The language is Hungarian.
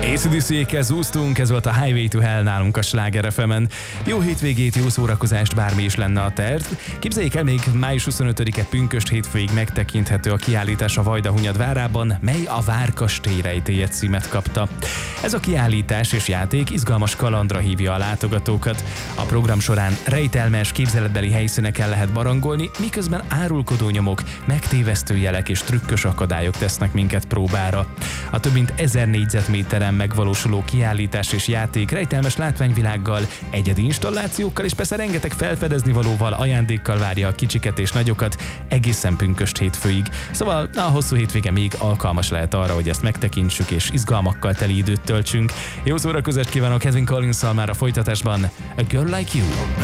AC/DC-ékkel zúztunk, ez volt a Highway to Hell nálunk a Sláger FM-en. Jó hétvégét, jó szórakozást, bármi is lenne a terv. Képzeljék el, még május 25-e pünkösd hétfőig megtekinthető a kiállítás a Vajdahunyad várában, mely a Várkastély rejtélye címet kapta. Ez a kiállítás és játék izgalmas kalandra hívja a látogatókat. A program során rejtelmes, képzeletbeli helyszíneken lehet barangolni, miközben árulkodó nyomok, megtévesztő jelek és trükkös akadályok tesznek minket próbára. A több mint 1000 négyzetméteren megvalósuló kiállítás és játék rejtelmes látványvilággal, egyedi installációkkal és persze rengeteg felfedezni valóval, ajándékkal várja a kicsiket és nagyokat egészen pünkösd hétfőig. Szóval a hosszú hétvége még alkalmas lehet arra, hogy ezt megtekintsük és izgalmakkal teli időt töltsünk. Jó szórakozást kívánok, Kevin Collins-szal már a folytatásban. A Girl Like You.